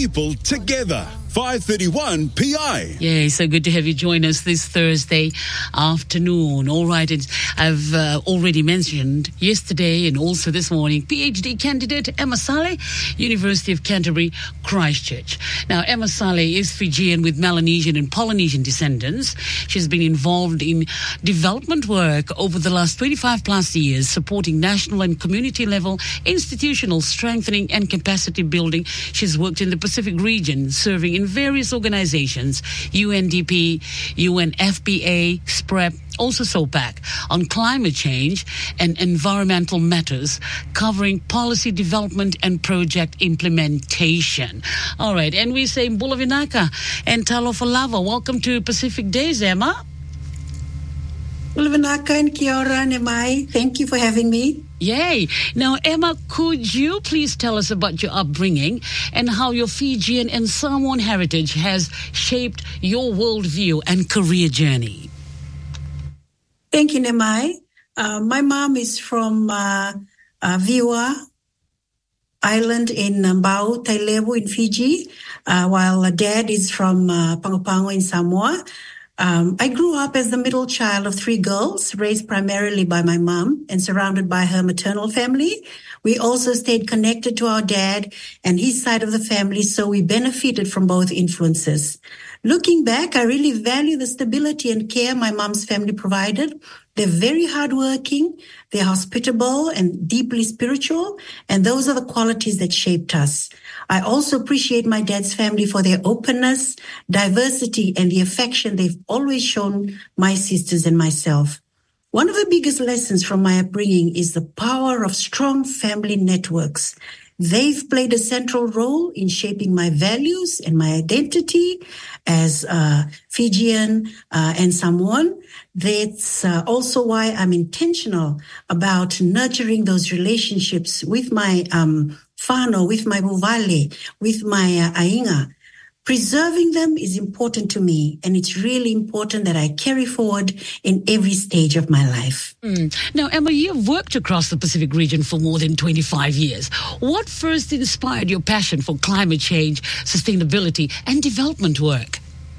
people together. 5:31 PI. Yeah, so good to have you join us this Thursday afternoon. All right, I've already mentioned yesterday and also this morning, PhD candidate Emma Saleh, University of Canterbury, Christchurch. Now, Emma Saleh is Fijian with Melanesian and Polynesian descendants. She's been involved in development work over the last 25 plus years, supporting national and community level institutional strengthening and capacity building. She's worked in the Pacific region, serving in various organizations, UNDP, UNFPA, SPREP, also SOPAC, on climate change and environmental matters, covering policy development and project implementation. All right, and we say Bula Vinaka and Talofa Lava. Welcome to Pacific Days, Emma. Bula Vinaka and Kia ora, Nemai. Thank you for having me. Yay. Now, Emma, could you please tell us about your upbringing and how your Fijian and Samoan heritage has shaped your worldview and career journey? Thank you, Nemai. My mom is from Viua Island in Bau, Tailevu in Fiji, while dad is from Pangopango in Samoa. I grew up as the middle child of three girls, raised primarily by my mom and surrounded by her maternal family. We also stayed connected to our dad and his side of the family, so we benefited from both influences. Looking back, I really value the stability and care my mom's family provided. They're very hardworking, they're hospitable and deeply spiritual, and those are the qualities that shaped us. I also appreciate my dad's family for their openness, diversity, and the affection they've always shown my sisters and myself. One of the biggest lessons from my upbringing is the power of strong family networks. They've played a central role in shaping my values and my identity as Fijian and Samoan. That's also why I'm intentional about nurturing those relationships with my whānau, with my muvale, with my ainga. Preserving them is important to me, and it's really important that I carry forward in every stage of my life. Now, Emma, you've worked across the Pacific region for more than 25 years. What first inspired your passion for climate change, sustainability, and development work?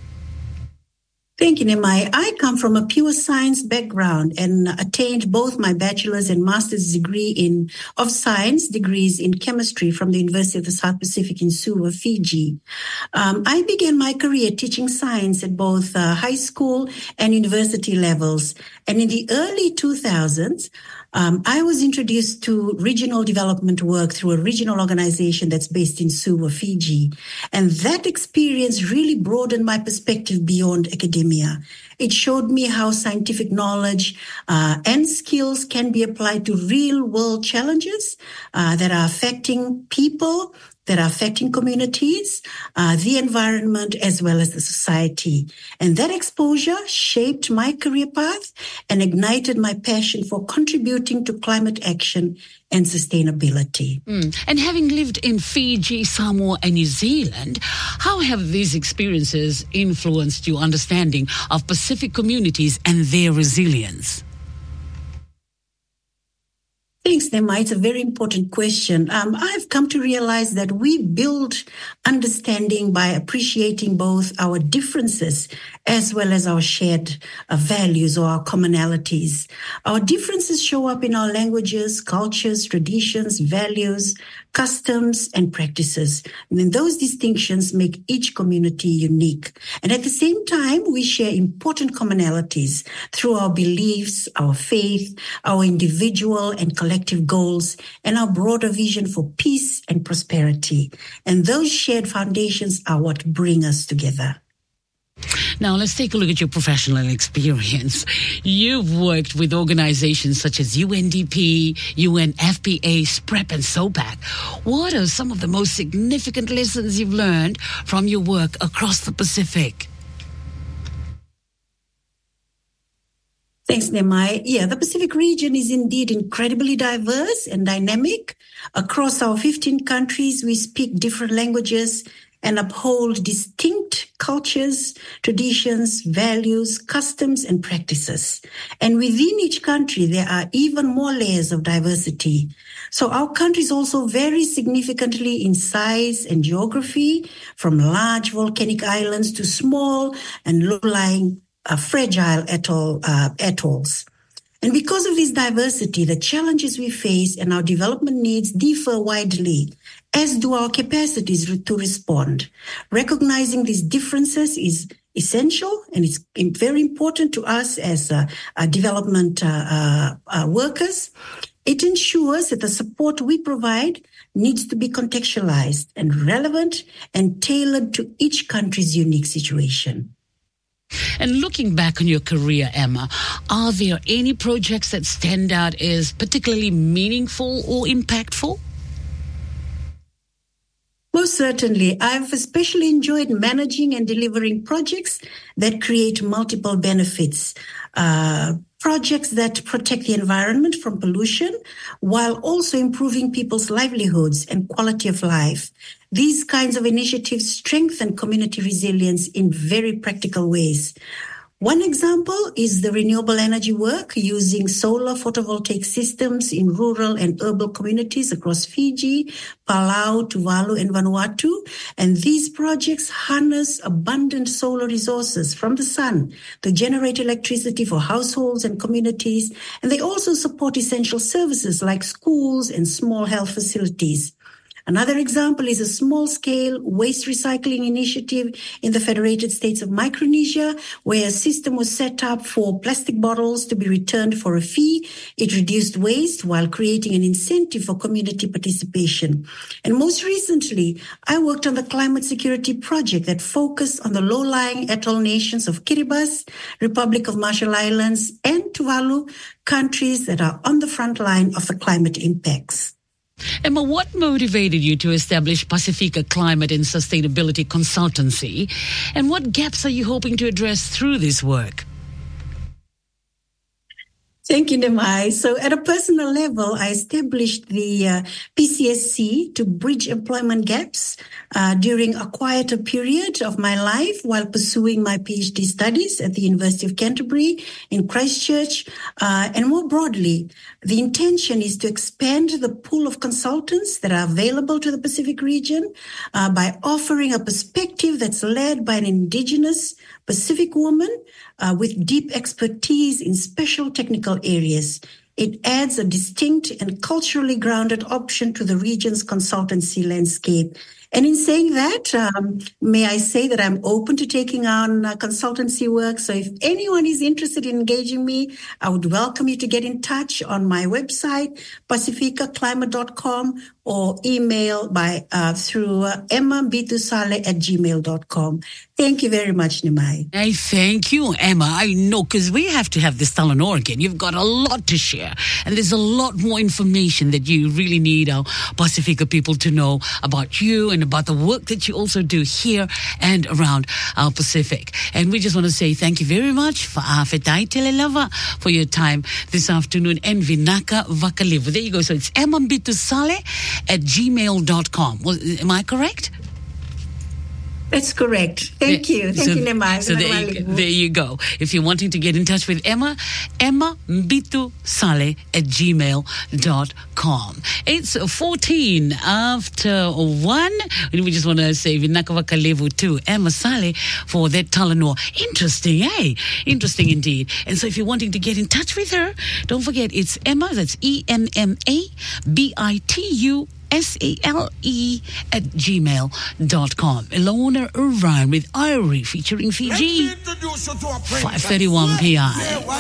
Thank you, Nemai. I come from a pure science background and attained both my bachelor's and master's degree of science degrees in chemistry from the University of the South Pacific in Suva, Fiji. I began my career teaching science at both high school and university levels. And in the early 2000s, I was introduced to regional development work through a regional organization that's based in Suva, Fiji. And that experience really broadened my perspective beyond academia. It showed me how scientific knowledge and skills can be applied to real-world challenges that are affecting people, that are affecting communities, the environment, as well as the society. And that exposure shaped my career path and ignited my passion for contributing to climate action and sustainability. And having lived in Fiji, Samoa, and New Zealand, how have these experiences influenced your understanding of Pacific communities and their resilience? Thanks, Nema. It's a very important question. I've come to realize that we build understanding by appreciating both our differences as well as our shared values or our commonalities. Our differences show up in our languages, cultures, traditions, values, customs, and practices. And then those distinctions make each community unique. And at the same time, we share important commonalities through our beliefs, our faith, our individual and collective goals, and our broader vision for peace and prosperity. And those shared foundations are what bring us together. Now, let's take a look at your professional experience. You've worked with organizations such as UNDP, UNFPA, SPREP, and SOPAC. What are some of the most significant lessons you've learned from your work across the Pacific? Thanks, Nemai. Yeah, the Pacific region is indeed incredibly diverse and dynamic. Across our 15 countries, we speak different languages and uphold distinct cultures, traditions, values, customs, and practices. And within each country, there are even more layers of diversity. So our countries also vary significantly in size and geography, from large volcanic islands to small and low-lying fragile atolls. And because of this diversity, the challenges we face and our development needs differ widely, as do our capacities to respond. Recognizing these differences is essential, and it's very important to us as development workers. It ensures that the support we provide needs to be contextualized and relevant and tailored to each country's unique situation. And looking back on your career, Emma, are there any projects that stand out as particularly meaningful or impactful? Most certainly. I've especially enjoyed managing and delivering projects that create multiple benefits. Projects that protect the environment from pollution while also improving people's livelihoods and quality of life. These kinds of initiatives strengthen community resilience in very practical ways. One example is the renewable energy work using solar photovoltaic systems in rural and urban communities across Fiji, Palau, Tuvalu, and Vanuatu. And these projects harness abundant solar resources from the sun to generate electricity for households and communities. And they also support essential services like schools and small health facilities. Another example is a small-scale waste recycling initiative in the Federated States of Micronesia, where a system was set up for plastic bottles to be returned for a fee. It reduced waste while creating an incentive for community participation. And most recently, I worked on the climate security project that focused on the low-lying atoll nations of Kiribati, Republic of Marshall Islands, and Tuvalu, countries that are on the front line of the climate impacts. Emma, what motivated you to establish Pacifica Climate and Sustainability Consultancy, and what gaps are you hoping to address through this work? Thank you, Nemai. So at a personal level, I established the PCSC to bridge employment gaps during a quieter period of my life while pursuing my PhD studies at the University of Canterbury in Christchurch. And more broadly, the intention is to expand the pool of consultants that are available to the Pacific region by offering a perspective that's led by an Indigenous Pacific woman with deep expertise in special technical areas. It adds a distinct and culturally grounded option to the region's consultancy landscape. And in saying that, may I say that I'm open to taking on consultancy work. So if anyone is interested in engaging me, I would welcome you to get in touch on my website, pacificaclimate.com, or email through emmabitusale@gmail.com. Thank you very much, Nemai. I thank you, Emma. I know, because we have to have this Talanoa again. You've got a lot to share, and there's a lot more information that you really need our Pacifica people to know about you and about the work that you also do here and around our Pacific. And we just want to say thank you very much for your time this afternoon, and Vinaka Vakalevu. There you go. So it's emmabitusale@gmail.com. Well, am I correct? That's correct. Thank you. Thank you, Nemai. So there you go. If you're wanting to get in touch with Emma, emmabitusale@gmail.com. It's 14 after 1. And we just want to say Vinaka Vakalevu to Emma Sale for that Talanoa. Interesting, eh? Interesting indeed. And so if you're wanting to get in touch with her, don't forget it's Emma, that's EMMABITU SALE@gmail.com. Ilona Irvine with Irie featuring Fiji. 5:31 p.m.